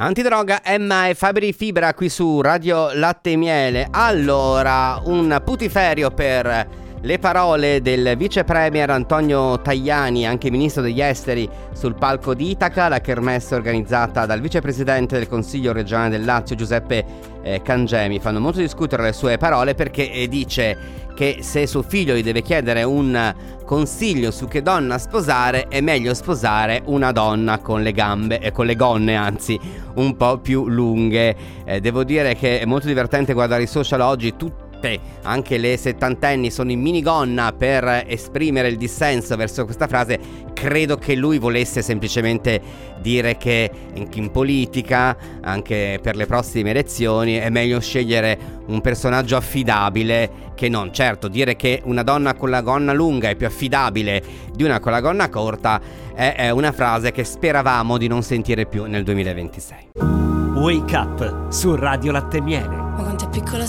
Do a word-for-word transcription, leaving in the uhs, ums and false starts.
Antidroga, Emma e Fabri Fibra qui su Radio Latte e Miele. Allora, un putiferio per le parole del vice premier Antonio Tajani, anche ministro degli esteri, sul palco di Itaca, la kermesse organizzata dal vicepresidente del Consiglio regionale del Lazio Giuseppe eh, Cangemi. Fanno molto discutere le sue parole perché eh, dice che se suo figlio gli deve chiedere un consiglio su che donna sposare, è meglio sposare una donna con le gambe e eh, con le gonne, anzi un po' più lunghe. Eh, devo dire che è molto divertente guardare i social oggi. Tutti, anche le settantenni, sono in minigonna per esprimere il dissenso verso questa frase. Credo che lui volesse semplicemente dire che in, in politica, anche per le prossime elezioni, è meglio scegliere un personaggio affidabile che non. Certo, dire che una donna con la gonna lunga è più affidabile di una con la gonna corta è, è una frase che speravamo di non sentire più nel duemilaventisei. Wake Up su Radio Latte e Miele. Ma quanto è piccola